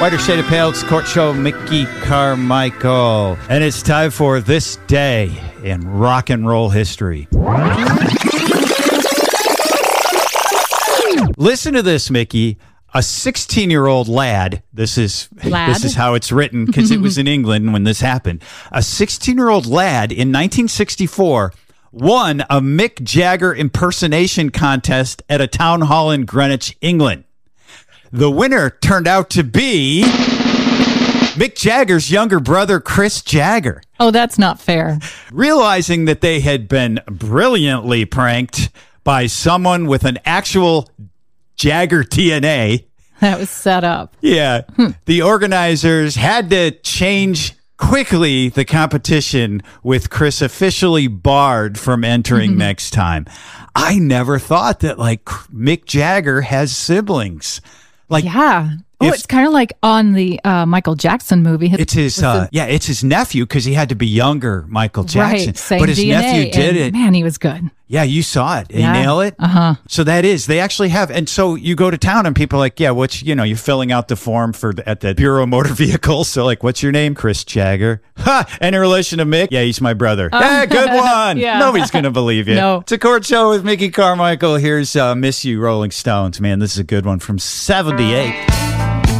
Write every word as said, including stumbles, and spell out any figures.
Whiter Shade of Pale, it's Court Show, Mickey Carmichael. And it's time for This Day in Rock and Roll History. Listen to this, Mickey. A sixteen-year-old lad, this is lad? this is how it's written because it was in England when this happened. A sixteen-year-old lad in nineteen sixty-four won a Mick Jagger impersonation contest at a town hall in Greenwich, England. The winner turned out to be Mick Jagger's younger brother, Chris Jagger. Oh, that's not fair. Realizing that they had been brilliantly pranked by someone with an actual Jagger D N A. That was set up. Yeah. The organizers had to change quickly the competition with Chris officially barred from entering next time. I never thought that, like, Mick Jagger has siblings. Like, yeah. Oh, if- it's kind of like on the uh, Michael Jackson movie. His- It's his, with uh, the- yeah, it's his nephew because he had to be younger, Michael Jackson. right, same but his D N A, nephew did and, it. Man, he was good. Yeah, you saw it. He Yeah. nail it. Uh huh. So that is, they actually have, and so you go to town and people are like, yeah, what's, you know, you're filling out the form for the, at the Bureau of Motor Vehicles. So like, what's your name? Chris Jagger. Ha! Any relation to Mick? Yeah, he's my brother. Yeah, good one. Yeah. Nobody's going to believe you. No. It's a Court Show with Mickey Carmichael. Here's uh, Miss You, Rolling Stones. Man, this is a good one from seventy-eight.